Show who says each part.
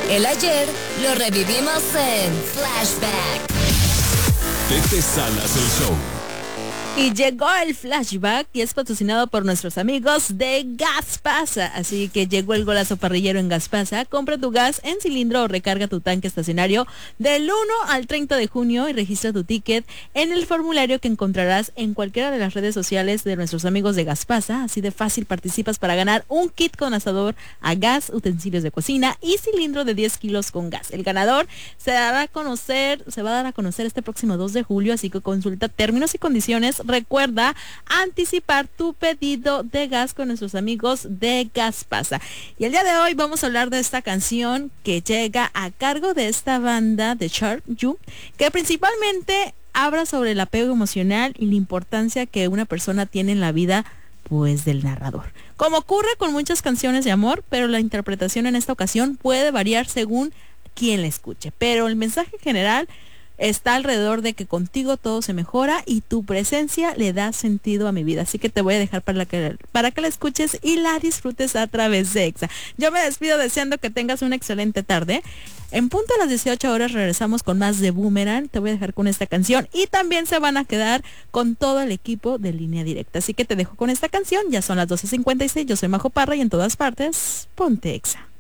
Speaker 1: El ayer lo revivimos en Flashback.
Speaker 2: Tete Salas el show.
Speaker 3: Y llegó el flashback y es patrocinado por nuestros amigos de Gaspasa. Así que llegó el golazo parrillero en Gaspasa. Compra tu gas en cilindro o recarga tu tanque estacionario del 1 al 30 de junio y registra tu ticket en el formulario que encontrarás en cualquiera de las redes sociales de nuestros amigos de Gaspasa. Así de fácil participas para ganar un kit con asador a gas, utensilios de cocina y cilindro de 10 kilos con gas. El ganador se va a dar a conocer este próximo 2 de julio, así que consulta términos y condiciones. Recuerda anticipar tu pedido de gas con nuestros amigos de Gaspasa. Y el día de hoy vamos a hablar de esta canción que llega a cargo de esta banda de Shark You, que principalmente habla sobre el apego emocional y la importancia que una persona tiene en la vida, pues, del narrador. Como ocurre con muchas canciones de amor, pero la interpretación en esta ocasión puede variar según quien la escuche. Pero el mensaje general está alrededor de que contigo todo se mejora y tu presencia le da sentido a mi vida. Así que te voy a dejar para que la escuches y la disfrutes a través de Exa. Yo me despido deseando que tengas una excelente tarde. En punto a las 18 horas regresamos con más de Boomerang. Te voy a dejar con esta canción y también se van a quedar con todo el equipo de Línea Directa. Así que te dejo con esta canción. Ya son las 12:56. Yo soy Majo Parra y en todas partes, ponte Exa.